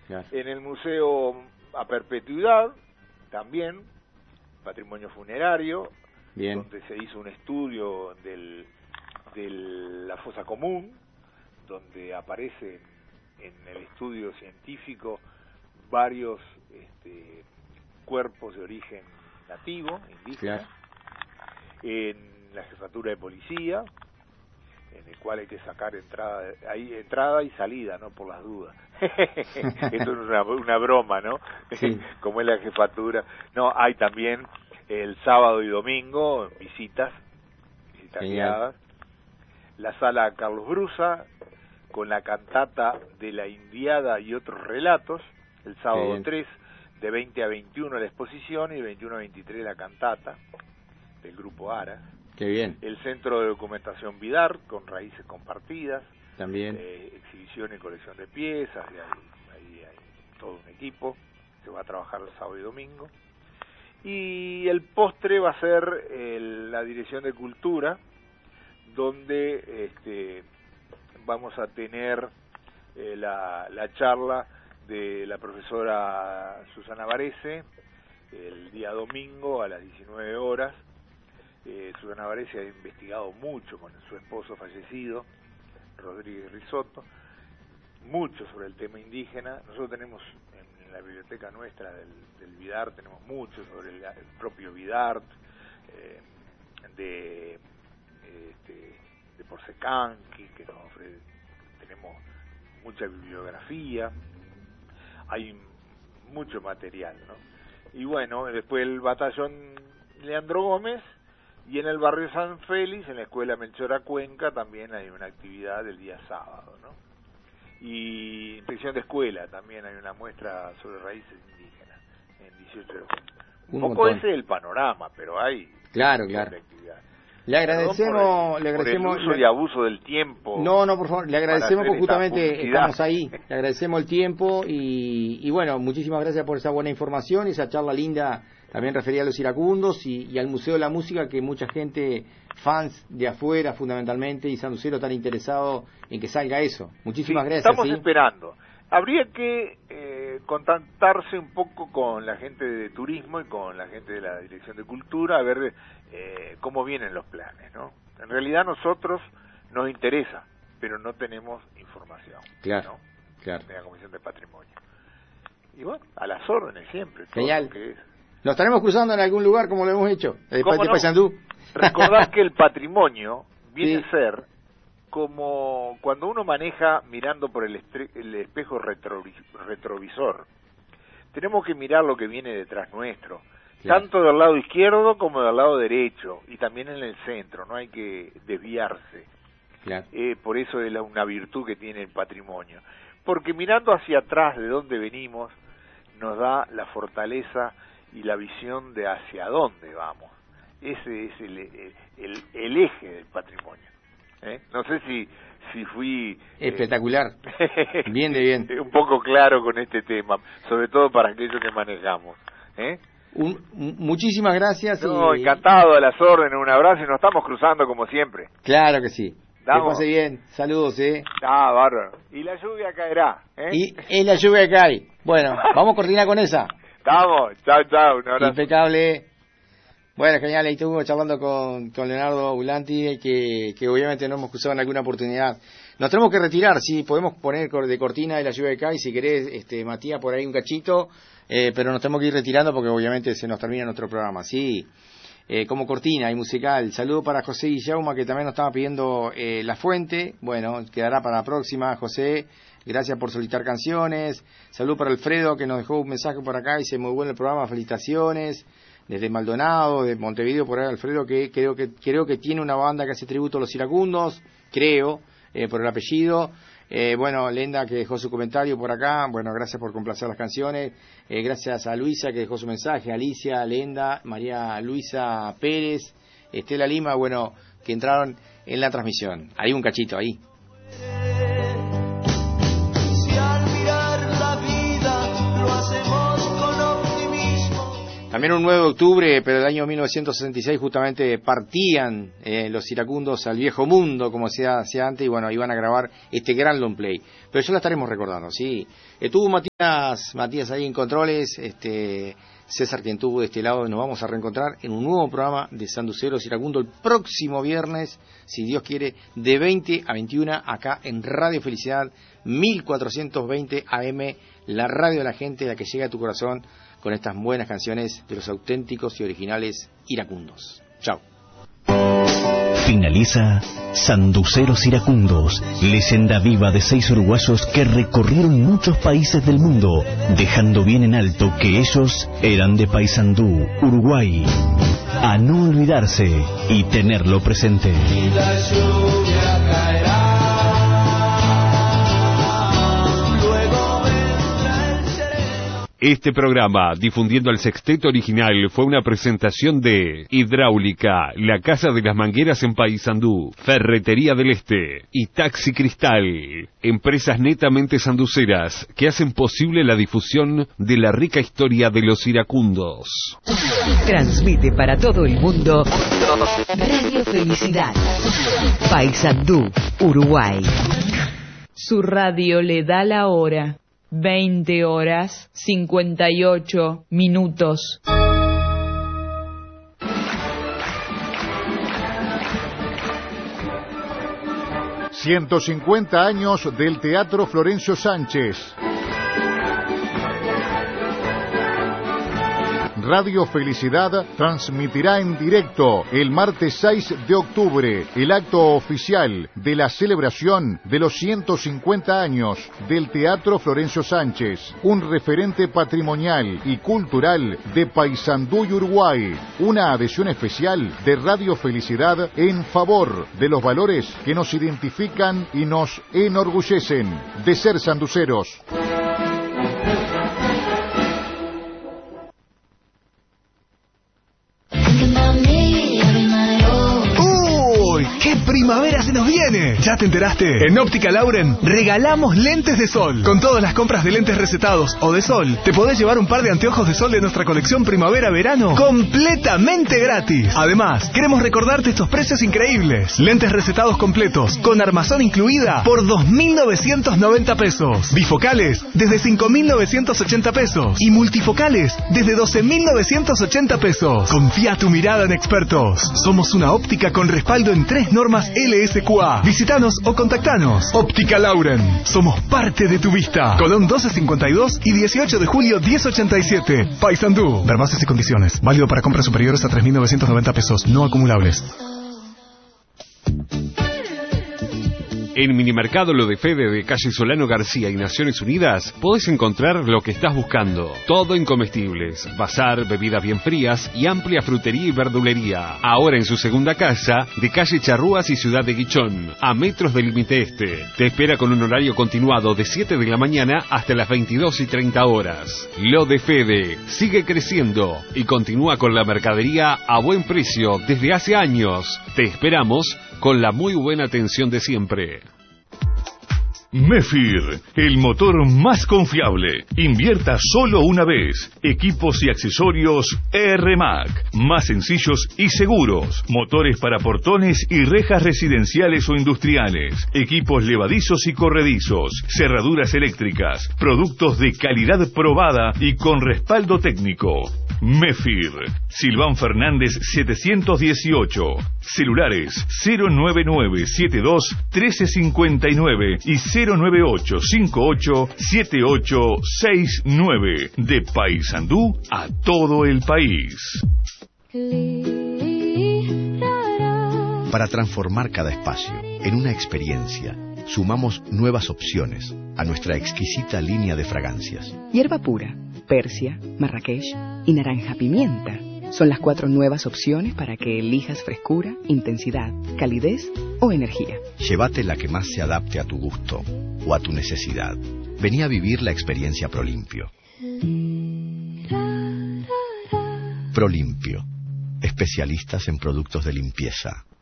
Claro. En el museo a perpetuidad, también, patrimonio funerario, Bien. donde se hizo un estudio de la fosa común, donde aparecen en el estudio científico varios cuerpos de origen nativo, indígena. Claro. En la jefatura de policía, en el cual hay que sacar entrada y salida, ¿no? Por las dudas. Esto es una broma, ¿no? Sí. Como es la jefatura. No, hay también el sábado y domingo visitas guiadas. La sala Carlos Brusa, con la cantata de la Indiada y otros relatos, el sábado 3, de 20 a 21 la exposición y de 21 a 23 la cantata del grupo Aras. Qué bien. El Centro de Documentación Vidar, con raíces compartidas. También. Exhibición y colección de piezas, y ahí hay todo un equipo que va a trabajar el sábado y domingo. Y el postre va a ser la Dirección de Cultura, donde vamos a tener la charla de la profesora Susana Varese, el día domingo a las 19 horas. Susana Varese ha investigado mucho con su esposo fallecido, Rodríguez Risotto, mucho sobre el tema indígena. Nosotros tenemos en la biblioteca nuestra del Vidart, tenemos mucho sobre el propio Vidart, de Porcecanqui, que nos ofrece, tenemos mucha bibliografía, hay mucho material, ¿no? Y bueno, después el batallón Leandro Gómez, y en el barrio San Félix, en la escuela Melchora Cuenca, también hay una actividad el día sábado, ¿no? Y inspección de escuela, también hay una muestra sobre raíces indígenas en 18 de junio. Un poco ese es el panorama, pero hay claro. actividad. Le agradecemos, por el uso y abuso del tiempo. No, por favor, le agradecemos porque justamente estamos ahí. Le agradecemos el tiempo y bueno, muchísimas gracias por esa buena información, esa charla linda también referida a los iracundos y al Museo de la Música, que mucha gente, fans de afuera fundamentalmente, y sanducero tan interesado en que salga eso. Muchísimas gracias. Estamos esperando. Habría que contactarse un poco con la gente de turismo y con la gente de la Dirección de Cultura a ver cómo vienen los planes, ¿no? En realidad nosotros nos interesa, pero no tenemos información. Claro, ¿no? claro. De la Comisión de Patrimonio. Y bueno, a las órdenes siempre. Genial. Todo lo que es. Nos estaremos cruzando en algún lugar como lo hemos hecho, de Paysandú. Recordad que el patrimonio viene a ser como cuando uno maneja mirando por el espejo retrovisor. Tenemos que mirar lo que viene detrás nuestro, tanto del lado izquierdo como del lado derecho, y también en el centro, no hay que desviarse. Claro. Por eso es una virtud que tiene el patrimonio, porque mirando hacia atrás de dónde venimos, nos da la fortaleza y la visión de hacia dónde vamos. Ese es el eje del patrimonio. No sé si fui espectacular. Bien de bien. Un poco claro con este tema, sobre todo para aquellos que manejamos. Muchísimas gracias. No, encantado, a las órdenes, un abrazo y nos estamos cruzando como siempre. Claro que sí. ¿Damos? Que pase bien. Saludos, bárbaro. Y la lluvia caerá. Y es la lluvia que cae. Bueno, vamos a coordinar con esa. Estamos. Chao, un abrazo. Impecable. Bueno, genial, ahí estuvimos charlando con Leonardo Bulanti, que obviamente no hemos cruzado en alguna oportunidad. Nos tenemos que retirar, sí, podemos poner de cortina de la lluvia de acá, y si querés, Matías, por ahí un cachito, pero nos tenemos que ir retirando porque obviamente se nos termina nuestro programa, sí. Como cortina y musical, saludo para José Guillauma, que también nos estaba pidiendo La Fuente. Bueno, quedará para la próxima, José. Gracias por solicitar canciones. Saludo para Alfredo, que nos dejó un mensaje por acá, dice muy bueno el programa, felicitaciones. Desde Maldonado, de Montevideo, por ahí Alfredo, que creo que tiene una banda que hace tributo a los iracundos, creo, por el apellido. Bueno, Lenda, que dejó su comentario por acá, bueno, gracias por complacer las canciones. Gracias a Luisa, que dejó su mensaje, Alicia, Lenda, María Luisa Pérez, Estela Lima, bueno, que entraron en la transmisión. Hay un cachito ahí. Si al mirar la vida lo hacemos con optimismo. También También un 9 de octubre, pero del año 1966, justamente partían los iracundos al viejo mundo, como se hacía antes, y bueno, iban a grabar este gran long play. Pero ya la estaremos recordando, ¿sí? Estuvo Matías ahí en controles, César quien tuvo de este lado, y nos vamos a reencontrar en un nuevo programa de Sanduceros Iracundo el próximo viernes, si Dios quiere, de 20 a 21, acá en Radio Felicidad, 1420 AM, la radio de la gente, la que llega a tu corazón, con estas buenas canciones de los auténticos y originales iracundos. Chao. Finaliza Sanduceros Iracundos, leyenda viva de 6 uruguayos que recorrieron muchos países del mundo, dejando bien en alto que ellos eran de Paysandú, Uruguay. A no olvidarse y tenerlo presente. Y la lluvia caerá. Este programa, difundiendo el sexteto original, fue una presentación de Hidráulica, la Casa de las Mangueras en Paysandú, Ferretería del Este y Taxi Cristal, empresas netamente sanduceras que hacen posible la difusión de la rica historia de los iracundos. Transmite para todo el mundo Radio Felicidad, Paysandú, Uruguay. Su radio le da la hora. 20 horas 58 minutos. ...150 años del Teatro Florencio Sánchez. Radio Felicidad transmitirá en directo el martes 6 de octubre el acto oficial de la celebración de los 150 años del Teatro Florencio Sánchez, un referente patrimonial y cultural de Paysandú y Uruguay, una adhesión especial de Radio Felicidad en favor de los valores que nos identifican y nos enorgullecen de ser sanduceros. ¡Qué primavera se nos viene! ¿Ya te enteraste? En Óptica Lauren regalamos lentes de sol. Con todas las compras de lentes recetados o de sol, te podés llevar un par de anteojos de sol de nuestra colección primavera-verano completamente gratis. Además, queremos recordarte estos precios increíbles. Lentes recetados completos, con armazón incluida, por 2.990 pesos. Bifocales, desde 5.980 pesos. Y multifocales, desde 12.980 pesos. Confía tu mirada en expertos. Somos una óptica con respaldo en 3 normas LSQA. Visítanos o contactanos. Óptica Lauren. Somos parte de tu vista. Colón 1252 y 18 de julio 1087. Paysandú. Ver bases y condiciones. Válido para compras superiores a 3.990 pesos. No acumulables. En Minimercado Lo de Fede de calle Solano García y Naciones Unidas podés encontrar lo que estás buscando. Todo en comestibles, bazar, bebidas bien frías y amplia frutería y verdulería. Ahora en su segunda casa de calle Charrúas y Ciudad de Guichón, a metros del límite este. Te espera con un horario continuado de 7 de la mañana hasta las 22:30 horas. Lo de Fede sigue creciendo y continúa con la mercadería a buen precio desde hace años. Te esperamos con la muy buena atención de siempre. Mefir, el motor más confiable. Invierta solo una vez. Equipos y accesorios ERMAC, más sencillos y seguros. Motores para portones y rejas residenciales o industriales. Equipos levadizos y corredizos. Cerraduras eléctricas. Productos de calidad probada y con respaldo técnico. Mefir, Silván Fernández 718. Celulares 09972-1359 y 098587869. De Paysandú a todo el país. Para transformar cada espacio en una experiencia, sumamos nuevas opciones a nuestra exquisita línea de fragancias. Hierba pura, persia, marrakech y naranja pimienta son las 4 nuevas opciones para que elijas frescura, intensidad, calidez o energía. Llévate la que más se adapte a tu gusto o a tu necesidad. Vení a vivir la experiencia Prolimpio. Prolimpio, especialistas en productos de limpieza.